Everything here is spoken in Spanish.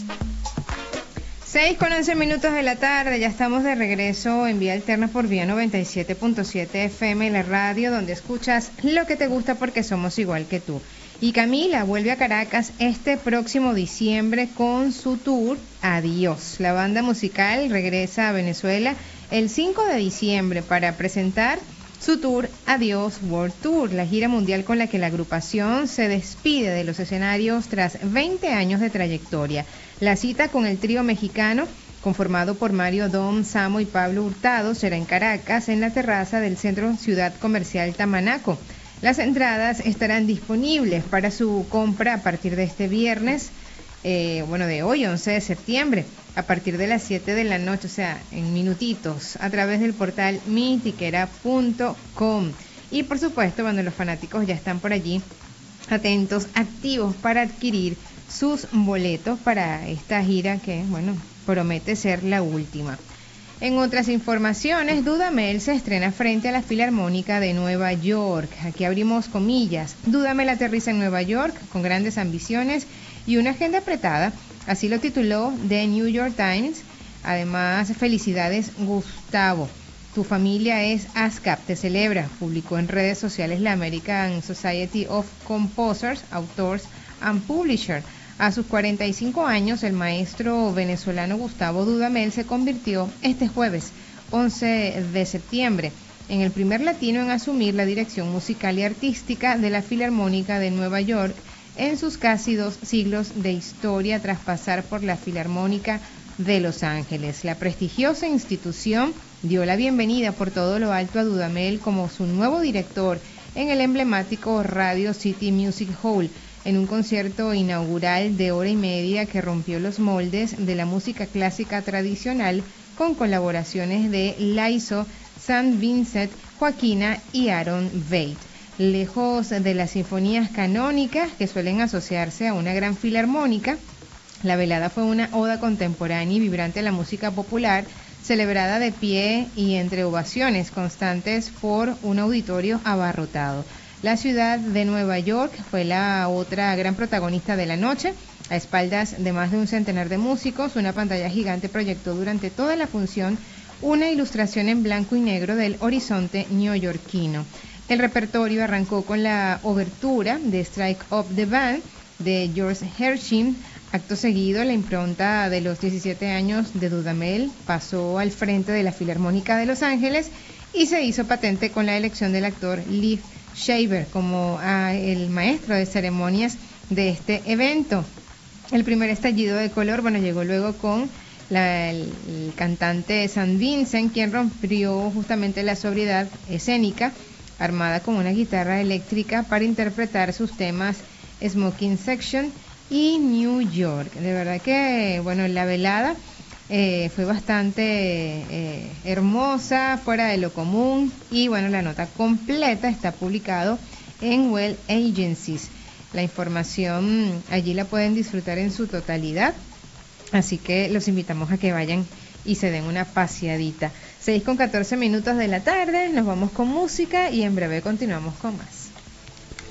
6:11 de la tarde, ya estamos de regreso en Vía Alterna por Vía 97.7 FM, la radio donde escuchas lo que te gusta porque somos igual que tú. Y Camila vuelve a Caracas este próximo diciembre con su tour Adiós. La banda musical regresa a Venezuela el 5 de diciembre para presentar su tour Adiós World Tour, la gira mundial con la que la agrupación se despide de los escenarios tras 20 años de trayectoria. La cita con el trío mexicano, conformado por Mario Dom, Samo y Pablo Hurtado, será en Caracas, en la terraza del Centro Ciudad Comercial Tamanaco. Las entradas estarán disponibles para su compra a partir de este viernes, de hoy, 11 de septiembre, a partir de las 7 de la noche, o sea, en minutitos, a través del portal mitiquera.com. Y por supuesto, cuando los fanáticos ya están por allí, atentos, activos para adquirir sus boletos para esta gira que, promete ser la última. En otras informaciones, Dudamel se estrena frente a la Filarmónica de Nueva York. Aquí abrimos comillas. Dudamel aterriza en Nueva York con grandes ambiciones y una agenda apretada. Así lo tituló The New York Times. Además, felicidades Gustavo. Tu familia es ASCAP, te celebra. Publicó en redes sociales la American Society of Composers, Authors and Publishers. A sus 45 años, el maestro venezolano Gustavo Dudamel se convirtió este jueves, 11 de septiembre, en el primer latino en asumir la dirección musical y artística de la Filarmónica de Nueva York en sus casi 2 siglos de historia tras pasar por la Filarmónica de Los Ángeles. La prestigiosa institución dio la bienvenida por todo lo alto a Dudamel como su nuevo director en el emblemático Radio City Music Hall, en un concierto inaugural de hora y media que rompió los moldes de la música clásica tradicional con colaboraciones de Laiso, St. Vincent, Joaquina y Aaron Veit. Lejos de las sinfonías canónicas que suelen asociarse a una gran filarmónica, la velada fue una oda contemporánea y vibrante a la música popular, celebrada de pie y entre ovaciones constantes por un auditorio abarrotado. La ciudad de Nueva York fue la otra gran protagonista de la noche. A espaldas de más de un centenar de músicos, una pantalla gigante proyectó durante toda la función una ilustración en blanco y negro del horizonte neoyorquino. El repertorio arrancó con la obertura de Strike Up the Band de George Gershwin. Acto seguido, la impronta de los 17 años de Dudamel pasó al frente de la Filarmónica de Los Ángeles y se hizo patente con la elección del actor Liv Shaver como el maestro de ceremonias de este evento. El primer estallido de color, llegó luego con el cantante St. Vincent, quien rompió justamente la sobriedad escénica, armada con una guitarra eléctrica para interpretar sus temas Smoking Section y New York. De verdad que, la velada fue bastante hermosa, fuera de lo común, y la nota completa está publicado en Well Agencies. La información allí la pueden disfrutar en su totalidad, así que los invitamos a que vayan y se den una paseadita. 6:14 de la tarde, nos vamos con música y en breve continuamos con más.